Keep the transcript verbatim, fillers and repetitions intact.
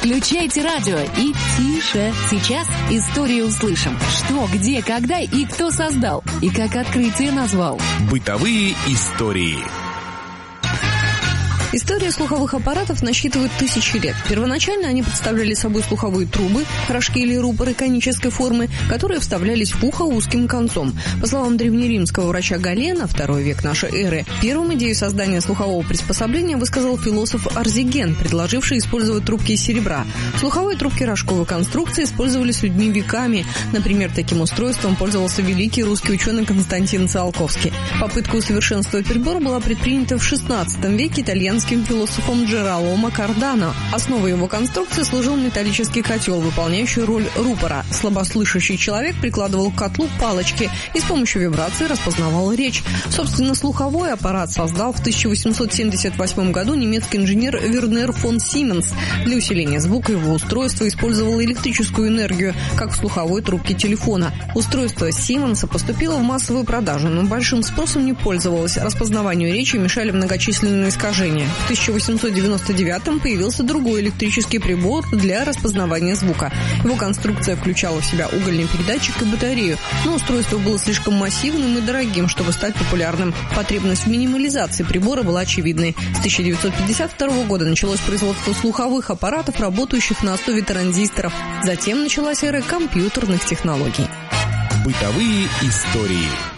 Включайте радио и тише. Сейчас историю услышим. Что, где, когда и кто создал. И как открытие назвал. Бытовые истории. История слуховых аппаратов насчитывает тысячи лет. Первоначально они представляли собой слуховые трубы, рожки или рупоры конической формы, которые вставлялись в ухо узким концом. По словам древнеримского врача Галена, второй век нашей эры, первым идею создания слухового приспособления высказал философ Арзиген, предложивший использовать трубки из серебра. Слуховые трубки рожковой конструкции использовались людьми веками. Например, таким устройством пользовался великий русский ученый Константин Циолковский. Попытка усовершенствовать прибор была предпринята в шестнадцатом веке итальянским философом Джераломо Кардано. Основой его конструкции служил металлический котел, выполняющий роль рупора. Слабослышащий человек прикладывал к котлу палочки и с помощью вибрации распознавал речь. Собственно, слуховой аппарат создал в тысяча восемьсот семьдесят восьмом году немецкий инженер Вернер фон Сименс. Для усиления звука его устройство использовало электрическую энергию, как в слуховой трубке телефона. Устройство Сименса поступило в массовую продажу, но большим спросом не пользовалось. Распознаванию речи мешали многочисленные искажения. В тысяча восемьсот девяносто девятом появился другой электрический прибор для распознавания звука. Его конструкция включала в себя угольный передатчик и батарею, но устройство было слишком массивным и дорогим, чтобы стать популярным. Потребность в минимализации прибора была очевидной. С тысяча девятьсот пятьдесят второго года началось производство слуховых аппаратов, работающих на основе транзисторов. Затем началась эра компьютерных технологий. Бытовые истории.